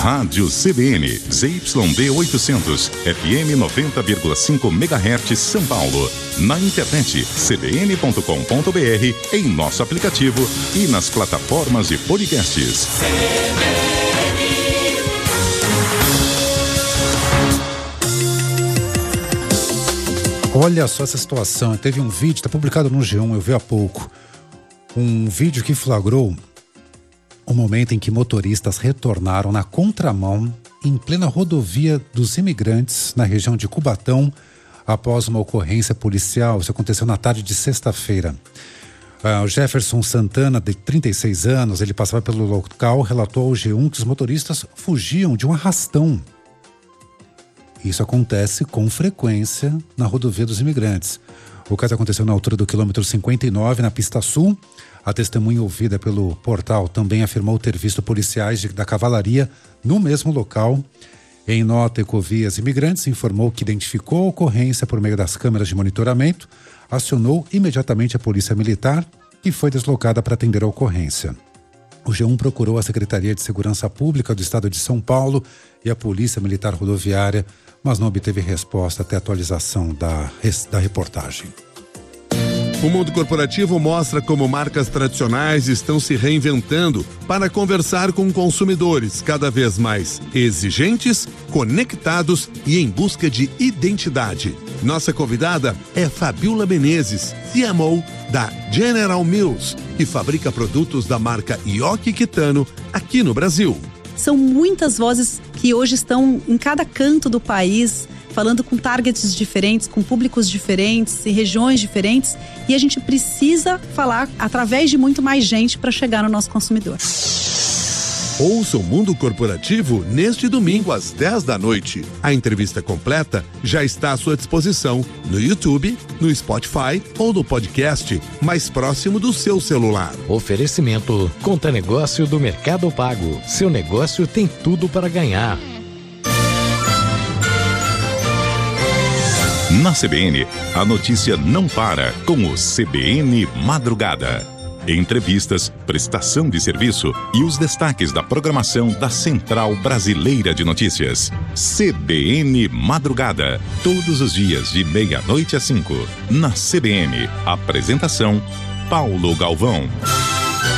Rádio CBN, ZYD 800, FM 90,5 MHz São Paulo. Na internet, cbn.com.br, em nosso aplicativo e nas plataformas de podcasts. Olha só essa situação, teve um vídeo, está publicado no G1, eu vi há pouco. Um vídeo que flagrou o momento em que motoristas retornaram na contramão em plena rodovia dos imigrantes na região de Cubatão após uma ocorrência policial. Isso aconteceu na tarde de sexta-feira. O Jefferson Santana, de 36 anos, ele passava pelo local, relatou ao G1 que os motoristas fugiam de um arrastão. Isso acontece com frequência na rodovia dos imigrantes. O caso aconteceu na altura do quilômetro 59, na pista sul. A testemunha ouvida pelo portal também afirmou ter visto policiais da cavalaria no mesmo local. Em nota, Ecovias Imigrantes informou que identificou a ocorrência por meio das câmeras de monitoramento, acionou imediatamente a Polícia Militar e foi deslocada para atender a ocorrência. O G1 procurou a Secretaria de Segurança Pública do Estado de São Paulo e a Polícia Militar Rodoviária, mas não obteve resposta até a atualização da reportagem. O mundo corporativo mostra como marcas tradicionais estão se reinventando para conversar com consumidores cada vez mais exigentes, conectados e em busca de identidade. Nossa convidada é Fabiola Menezes, CMO da General Mills, que fabrica produtos da marca Yoki Kitano aqui no Brasil. São muitas vozes que hoje estão em cada canto do país, falando com targets diferentes, com públicos diferentes, em regiões diferentes, e a gente precisa falar através de muito mais gente para chegar no nosso consumidor. Ouça o Mundo Corporativo neste domingo às 10 da noite. A entrevista completa já está à sua disposição no YouTube, no Spotify ou no podcast mais próximo do seu celular. Oferecimento Conta Negócio do Mercado Pago. Seu negócio tem tudo para ganhar. Na CBN, a notícia não para com o CBN Madrugada. Entrevistas, prestação de serviço e os destaques da programação da Central Brasileira de Notícias. CBN Madrugada. Todos os dias de 12:30 às 5. Na CBN. Apresentação: Paulo Galvão.